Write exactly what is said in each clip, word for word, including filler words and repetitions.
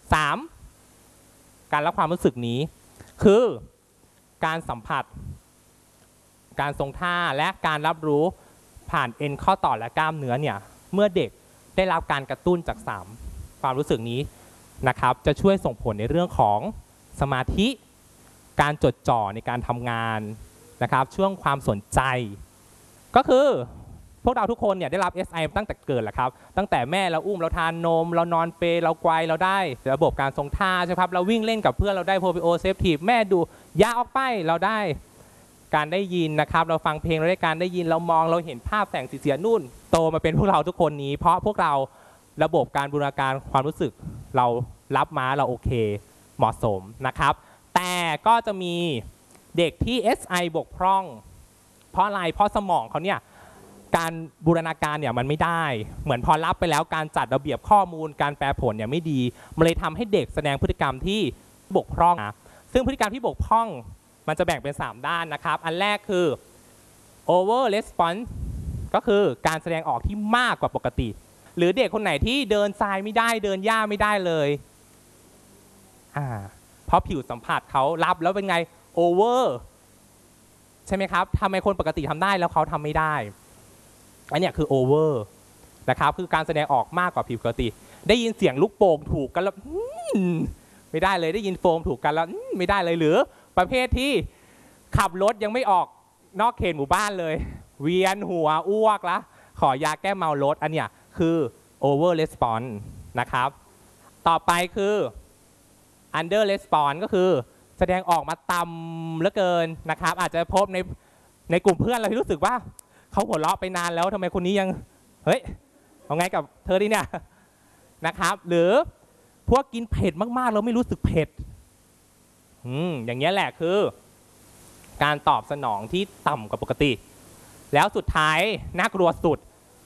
สามการรับความรู้สึกนี้คือการสัมผัสการทรงท่าและการรับรู้ผ่านเอ็นข้อต่อและกล้ามเนื้อเนี่ยเมื่อเด็กได้รับการกระตุ้นจากสามความรู้สึกนี้นะครับจะช่วยส่งผลในเรื่องของสมาธิการจดจ่อในการทำงานนะครับช่วงความสนใจก็คือพวกเราทุกคนเนี่ยได้รับ เอส ไอ ตั้งแต่เกิดแหละครับตั้งแต่แม่เราอุ้มเราทานนมเรานอนเปลเราไกวเราได้ระบบการทรงท่าใช่ครับเราวิ่งเล่นกับเพื่อนเราได้โพลิโอเซฟทีฟแม่ดูยาออกไปเราได้การได้ยินนะครับเราฟังเพลงเราได้การได้ยินเรามองเราเห็นภาพแสงสีเสียนู่นโตมาเป็นพวกเราทุกคนนี้เพราะพวกเราระบบการบูรณาการความรู้สึกเรารับมาเราโอเคเหมาะสมนะครับแต่ก็จะมีเด็กที่ เอส ไอ บกพร่องเพราะอะไรเพราะสมองเขาเนี่ยการบูรณาการเนี่ยมันไม่ได้เหมือนพอรับไปแล้วการจัดระเบียบข้อมูลการแปลผลเนี่ยไม่ดีมันเลยทำให้เด็กแสดงพฤติกรรมที่บกพร่องซึ่งพฤติกรรมที่บกพร่องมันจะแบ่งเป็นสามด้านนะครับอันแรกคือ over response ก็คือการแสดงออกที่มากกว่าปกติหรือเด็กคนไหนที่เดินทรายไม่ได้เดินหญ้าไม่ได้เลยอ่าเพราะผิวสัมผัสเขารับแล้วเป็นไง over ใช่ไหมครับทำไมคนปกติทำได้แล้วเขาทำไม่ได้อันนี้คือ over นะครับคือการแสดงออกมากกว่าผิวปกติได้ยินเสียงลูกโป่งถูกกันแล้วไม่ได้เลยได้ยินโฟมถูกกันแล้วไม่ได้เลยหรือประเภทที่ขับรถยังไม่ออกนอกเขตหมู่บ้านเลยเวียนหัวอ้วกละขอยาแก้เมารถอันเนี้ยคือ over response นะครับต่อไปคือ under response ก็คือแสดงออกมาต่ำเหลือเกินนะครับอาจจะพบในในกลุ่มเพื่อนเราที่รู้สึกว่าเขาหัวเราะไปนานแล้วทำไมคนนี้ยังเฮ้ยเอาไงกับเธอดิเนี่ยนะครับหรือพวกกินเผ็ดมากๆเราไม่รู้สึกเผ็ดอืมอย่างเงี้ยแหละคือการตอบสนองที่ต่ำกว่าปกติแล้วสุดท้ายน่ากลัวสุด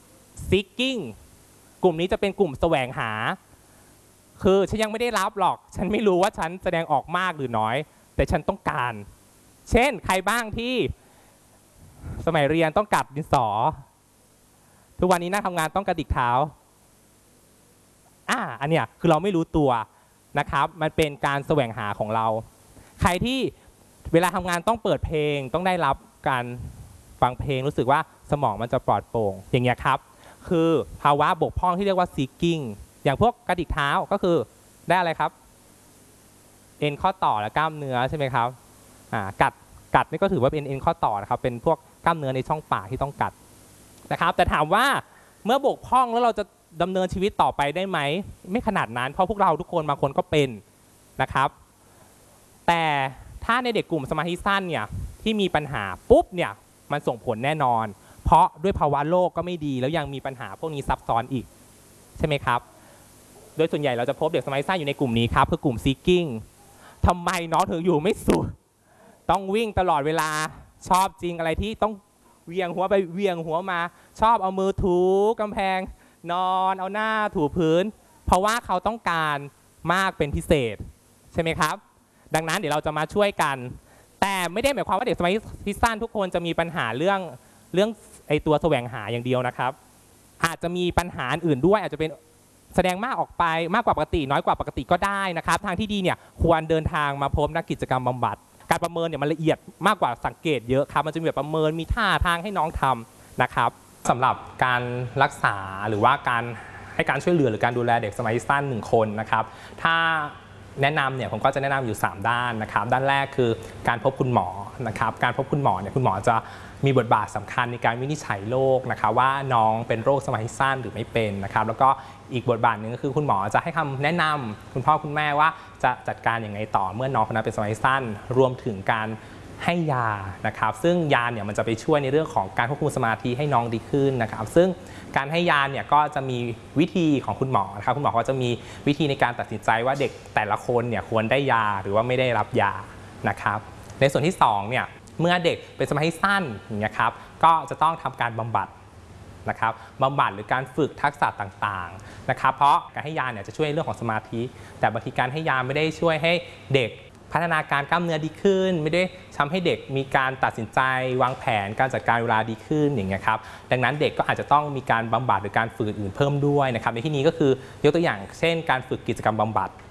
seeking กลุ่มนี้จะเป็นกลุ่มแสวงหาคือฉันยังไม่ได้รับหรอกฉันไม่รู้ว่าฉันแสดงออกมากหรือน้อยแต่ฉันต้องการเช่นใครบ้างที่สมัยเรียนต้องกัดดินสอทุกวันนี้นั่งทำงานต้องกระดิกเท้าอ่าอันเนี้ยคือเราไม่รู้ตัวนะครับมันเป็นการแสวงหาของเราใครที่เวลาทำงานต้องเปิดเพลงต้องได้รับการฟังเพลงรู้สึกว่าสมองมันจะปลอดโปร่งอย่างเงี้ยครับคือภาวะบกพร่องที่เรียกว่า seeking อย่างพวกกระดิกเท้าก็คือได้อะไรครับเอ็นข้อต่อและกล้ามเนื้อใช่ไหมครับอ่ากัดกัดนี่ก็ถือว่าเป็นเอ็นข้อต่อนะครับเป็นพวกกล้ามเนื้อในช่องปากที่ต้องกัดนะครับแต่ถามว่าเมื่อบกพร่องแล้วเราจะดำเนินชีวิตต่อไปได้ไหมไม่ขนาดนั้นเพราะพวกเราทุกคนบางคนก็เป็นนะครับแต่ถ้าในเด็กกลุ่มสมาธิสั้นเนี่ยที่มีปัญหาปุ๊บเนี่ยมันส่งผลแน่นอนเพราะด้วยภาวะโลกก็ไม่ดีแล้วยังมีปัญหาพวกนี้ซับซ้อนอีกใช่ไหมครับโดยส่วนใหญ่เราจะพบเด็กสมาธิสั้นอยู่ในกลุ่มนี้ครับคือกลุ่ม seeking ทำไมน้องถึงอยู่ไม่สุดต้องวิ่งตลอดเวลาชอบจริงอะไรที่ต้องเวียงหัวไปเวียงหัวมาชอบเอามือถูกำแพงนอนเอาหน้าถูพื้นเพราะว่าเขาต้องการมากเป็นพิเศษใช่ไหมครับดังนั้นเดี๋ยวเราจะมาช่วยกันแต่ไม่ได้หมายความว่าเด็กสมาธิสั้นทุกคนจะมีปัญหาเรื่องเรื่องไอตัวแสวงหาอย่างเดียวนะครับอาจจะมีปัญหาอื่นด้วยอาจจะเป็นแสดงมากออกไปมากกว่าปกติน้อยกว่าปกติก็ได้นะครับทางที่ดีเนี่ยควรเดินทางมาพบนักกิจกรรมบำบัดการประเมินเนี่ยมันละเอียดมากกว่าสังเกตเยอะครับมันจะมีแบบประเมินมีท่าทางให้น้องทำนะครับสำหรับการรักษาหรือว่าการให้การช่วยเหลือหรือการดูแลเด็กสมาธิสั้นหนึ่งคนนะครับถ้าแนะนำเนี่ยผมก็จะแนะนำอยู่สามด้านนะครับด้านแรกคือการพบคุณหมอนะครับการพบคุณหมอเนี่ยคุณหมอจะมีบทบาทสำคัญในการวินิจฉัยโรคนะครับว่าน้องเป็นโรคสมาธิสั้นหรือไม่เป็นนะครับแล้วก็อีกบทบาทหนึ่งก็คือคุณหมอจะให้คำแนะนำคุณพ่อคุณแม่ว่าจะจัดการอย่างไรต่อเมื่อน้องคนนั้นเป็นสมาธิสั้นรวมถึงการให้ยานะครับซึ่งยาเนี่ยมันจะไปช่วยในเรื่องของการควบคุมสมาธิให้น้องดีขึ้นนะครับซึ่งการให้ยาเนี่ยก็จะมีวิธีของคุณหมอนะครับคุณหมอก็จะมีวิธีในการตัดสินใจว่าเด็กแต่ละคนเนี่ยควรได้ยาหรือว่าไม่ได้รับยานะครับในส่วนที่สองเนี่ยเมื่อเด็กเป็นสมาธิสั้นอย่างเงี้ยครับก็จะต้องทำการบำบัดนะครับบำบัดหรือการฝึกทักษะต่างๆนะครับเพราะการให้ยาเนี่ยจะช่วยเรื่องของสมาธิแต่บางทีการให้ยาไม่ได้ช่วยให้เด็กพัฒนาการกล้ามเนื้อดีขึ้นไม่ได้ทำให้เด็กมีการตัดสินใจวางแผนการจัดการเวลาดีขึ้นอย่างเงี้ยครับดังนั้นเด็กก็อาจจะต้องมีการบำบัดหรือการฝึกอื่นเพิ่มด้วยนะครับในที่นี้ก็คือยกตัวอย่างเช่นการฝึกกิจกรรมบำบัด